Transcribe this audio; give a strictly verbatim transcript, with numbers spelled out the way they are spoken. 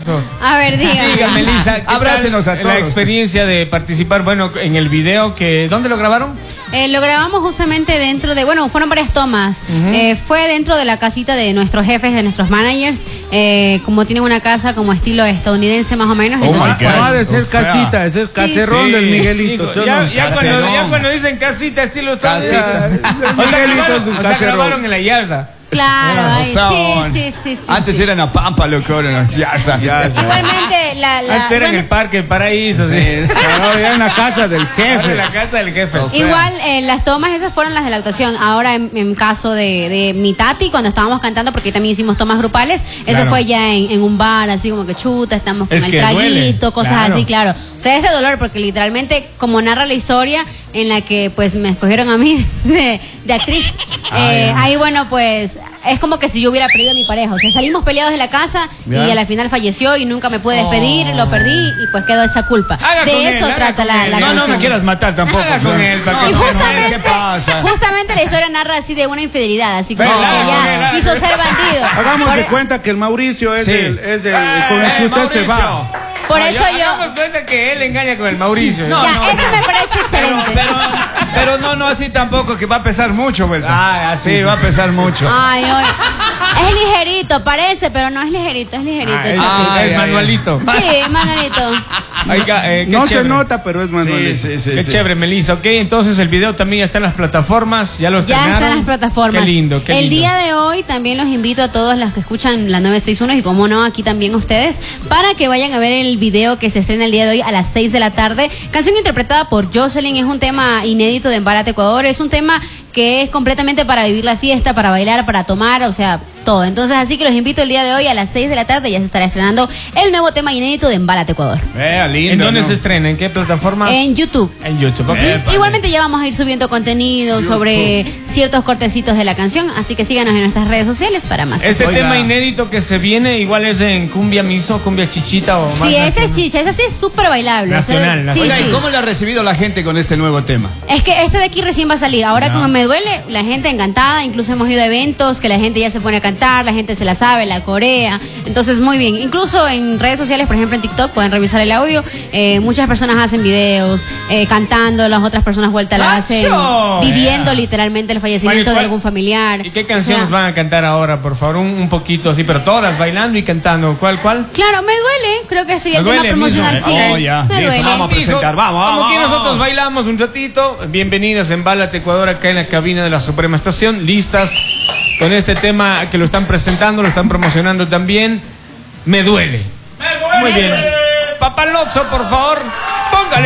A ver, dígame. Dígame, Melissa, ¿qué Abrácenos tal a todos. la experiencia de participar, bueno, en el video que... ¿Dónde lo grabaron? Eh, lo grabamos justamente dentro de, bueno, fueron varias tomas. Uh-huh. eh, fue dentro de la casita de nuestros jefes, de nuestros managers. Eh, como tienen una casa como estilo estadounidense más o menos. Oh, entonces, my God. pues, No ha de ser O sea, casita, ese es caserón sí, del sí. Miguelito. Digo, ya, ya, cuando, ya cuando dicen casita, estilo estadounidense. Miguelito O sea, grabaron, es un o sea, caserón. grabaron en la yarda. Claro, Ah, ay, o sea, sí, sí, sí, sí. Antes sí. era en la Pampa, loco, ahora no. Ya está. Ya está. Igualmente, la... la Antes era en bueno, el Parque Paraíso, sí. Ahora ya en la casa del Ahora jefe. en la casa del jefe. O sea, Igual, eh, las tomas esas fueron las de la actuación. Ahora, en, en caso de, de mi tati, cuando estábamos cantando, porque también hicimos tomas grupales, eso Claro. fue ya en, en un bar, así como que chuta, estamos con Es el que traguito, duele, cosas claro. así, claro. O sea, es de dolor, porque literalmente, como narra la historia en la que, pues, me escogieron a mí de, de actriz, Ah, eh, ya. ahí, bueno, pues, es como que si yo hubiera perdido a mi pareja. O sea, salimos peleados de la casa Ya. y a la final falleció y nunca me pude despedir, lo perdí y pues quedó esa culpa. Haga con de él, eso haga trata con la, él. la No, no canción. me quieras matar tampoco. Haga con él, para que Y no, justamente, ¿qué pasa? justamente la historia narra así de una infidelidad, así como Ven, que haga con él, ya haga. quiso ser bandido. Hagamos Por, de cuenta que el Mauricio es Sí. el, es el Eh, con el que Eh, usted se Mauricio. va. por No, eso ya yo... Nos cuenta que él engaña con el Mauricio. No, ya, no, eso no. me parece excelente. Pero, pero no, no así tampoco, que va a pesar mucho, ¿verdad? Ah, así, sí, sí. va a pesar mucho. Ay, hoy. Es ligerito, parece, pero no es ligerito, es ligerito. Ah, es, Chapito. es ay, manualito. Sí, Manuelito. Oiga, eh, qué No se chévere. nota, pero es Manuel. Sí, sí, sí. Qué sí. chévere, Melissa. Ok, entonces el video también ya está en las plataformas. Ya lo Ya estrenaron. están las plataformas. Qué lindo, qué El lindo. día de hoy también los invito a todos los que escuchan la nueve seis uno y como no, aquí también ustedes, para que vayan a ver el video que se estrena el día de hoy a las seis de la tarde. Canción interpretada por Jocelyn, es un tema inédito de Embálate Ecuador, es un tema que es completamente para vivir la fiesta, para bailar, para tomar, o sea, todo. Entonces, así que los invito el día de hoy a las seis de la tarde, ya se estará estrenando el nuevo tema inédito de Embálate Ecuador. Vea, lindo. ¿En dónde ¿no? se estrena? ¿En qué plataformas? En YouTube. En YouTube, ok. Eh, Igualmente ya vamos a ir subiendo contenido sobre ciertos cortecitos de la canción, así que síganos en nuestras redes sociales para más. Este Oiga. tema inédito que se viene, igual es en cumbia miso, cumbia chichita o más. Sí, ese es nacional? chicha, ese sí es súper bailable. Nacional, O sea, nacional. sí, Oiga, sí. ¿y cómo le ha recibido la gente con este nuevo tema? Es que este de aquí recién va a salir. Ahora Ya. con Me Duele, la gente encantada. Incluso hemos ido a eventos que la gente ya se pone a cantar, la gente se la sabe, la corea. Entonces, muy bien. Incluso en redes sociales, por ejemplo en TikTok, pueden revisar el audio. Eh, muchas personas hacen videos eh, cantando, las otras personas vuelta la hacen ¡Tacho! viviendo literalmente el fallecimiento Vale, de ¿cuál- algún familiar. ¿Y qué O canciones sea, van a cantar ahora, por favor? Un, un poquito así, pero todas bailando y cantando. ¿Cuál, cuál? Claro, Me Duele. Creo que sería el Me tema duele promocional. mismo. Sí, Oh, ya. Me Listo, Duele. vamos a presentar, vamos, vamos, Como aquí vamos. nosotros bailamos un ratito. Bienvenidos en Embálate Ecuador, acá en la cabina de la Suprema Estación. Listas con este tema que lo están presentando, lo están promocionando también. Me duele. Muy bien. Papalozo, por favor, póngale.